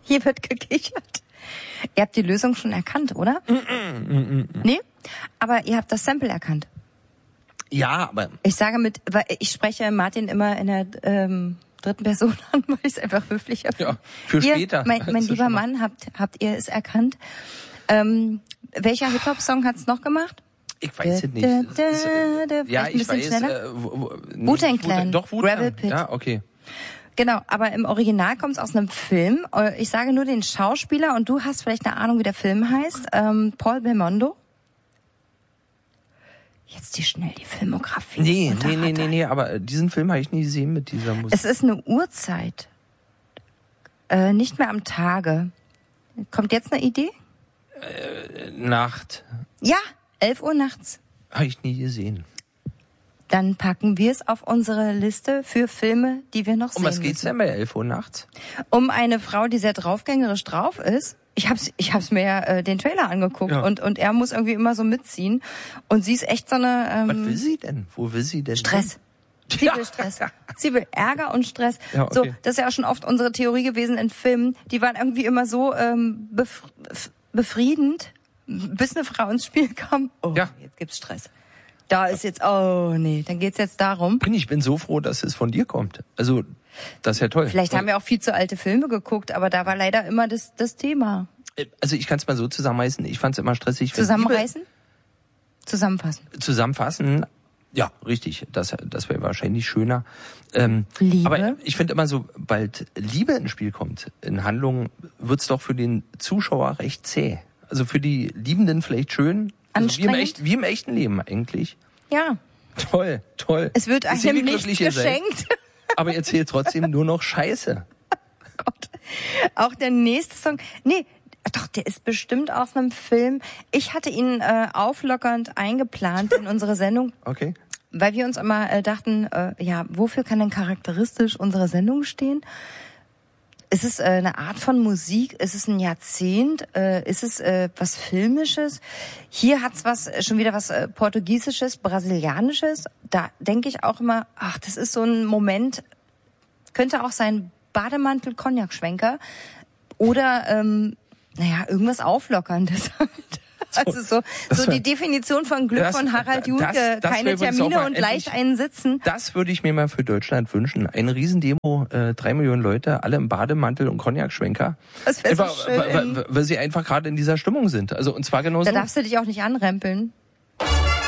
Hier wird gekichert. Ihr habt die Lösung schon erkannt, oder? Nee? Aber ihr habt das Sample erkannt. Ja, aber... Weil ich spreche Martin immer in der dritten Person an, weil ich es einfach höflicher finde. Ja, für später. Mein lieber Mann, habt ihr es erkannt? Welcher Hip-Hop-Song hat's noch gemacht? Ich weiß es nicht. Ja, ich weiß. Wu-Tang Clan. Doch, Wu-Tang. Gravel Pit. Ja, okay. Genau, aber im Original kommt es aus einem Film. Ich sage nur den Schauspieler und du hast vielleicht eine Ahnung, wie der Film heißt. Paul Belmondo. Jetzt schnell die Filmografie. Nee, aber diesen Film habe ich nie gesehen mit dieser Musik. Es ist eine Uhrzeit. Nicht mehr am Tage. Kommt jetzt eine Idee? Nacht. Ja, 11 Uhr nachts. Habe ich nie gesehen. Dann packen wir es auf unsere Liste für Filme, die wir noch sehen Um was geht's denn bei 11 Uhr nachts? Um eine Frau, die sehr draufgängerisch drauf ist. Ich hab's mir ja den Trailer angeguckt und er muss irgendwie immer so mitziehen. Und sie ist echt so eine... was will sie denn? Wo will sie denn? Stress. Sie will Stress. Sie will Ärger und Stress. Ja, okay. So, das ist ja auch schon oft unsere Theorie gewesen in Filmen. Die waren irgendwie immer so befriedend, bis eine Frau ins Spiel kam. Oh, jetzt gibt's Stress. Da ist jetzt, oh nee, dann geht's jetzt darum. Ich bin so froh, dass es von dir kommt. Also, das ist ja toll. Vielleicht haben wir auch viel zu alte Filme geguckt, aber da war leider immer das Thema. Also ich kann es mal so zusammenreißen. Ich fand es immer stressig. Zusammenreißen? Zusammenfassen. Ja, richtig. Das wäre wahrscheinlich schöner. Liebe? Aber ich finde immer, sobald Liebe ins Spiel kommt, in Handlungen, wird's doch für den Zuschauer recht zäh. Also für die Liebenden vielleicht schön. Anstrengend? Wie im echten Leben eigentlich. Ja. Toll. Es wird einem nicht geschenkt. Aber ihr zählt trotzdem nur noch Scheiße. Gott. Auch der nächste Song. Nee, doch, der ist bestimmt aus einem Film. Ich hatte ihn auflockernd eingeplant in unsere Sendung. Okay. Weil wir uns immer dachten, wofür kann denn charakteristisch unsere Sendung stehen? Ist es eine Art von Musik? Ist es ein Jahrzehnt? Ist es was Filmisches? Hier hat's schon wieder was Portugiesisches, Brasilianisches. Da denke ich auch immer, das ist so ein Moment, könnte auch sein Bademantel, Cognac-Schwenker oder irgendwas Auflockerndes. Also so die Definition von Glück von Harald Junke, keine Termine und leicht einen sitzen. Das würde ich mir mal für Deutschland wünschen. Eine Riesendemo, 3 Millionen Leute, alle im Bademantel und Cognac-Schwenker. Das wäre so schön. Weil sie einfach gerade in dieser Stimmung sind. Also und zwar genauso. Da darfst du dich auch nicht anrempeln.